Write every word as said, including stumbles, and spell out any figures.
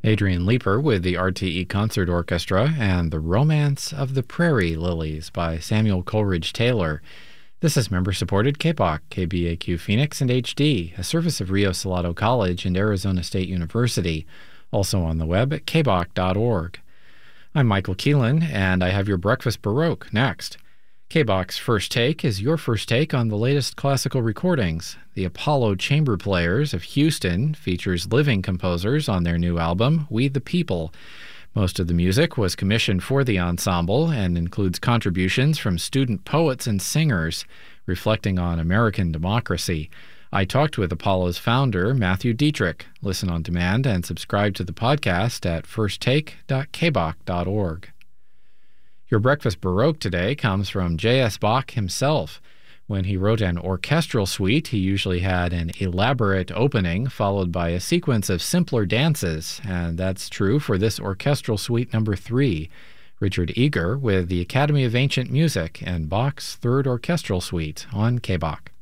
Adrian Leeper with the R T E Concert Orchestra and The Romance of the Prairie Lilies by Samuel Coleridge Taylor. This is member-supported K B O C, K B A Q Phoenix, and H D, a service of Rio Salado College and Arizona State University, also on the web at k b o c dot org. I'm Michael Keelan, and I have your Breakfast Baroque next. K B O C's First Take is your first take on the latest classical recordings. The Apollo Chamber Players of Houston features living composers on their new album, We the People. Most of the music was commissioned for the ensemble and includes contributions from student poets and singers, reflecting on American democracy. I talked with Apollo's founder, Matthew Dietrich. Listen on demand and subscribe to the podcast at first take dot k b o c dot org. Your Breakfast Baroque today comes from J S Bach himself. When he wrote an orchestral suite, he usually had an elaborate opening followed by a sequence of simpler dances, and that's true for this orchestral suite number three. Richard Eager with the Academy of Ancient Music and Bach's Third Orchestral Suite on K B O C.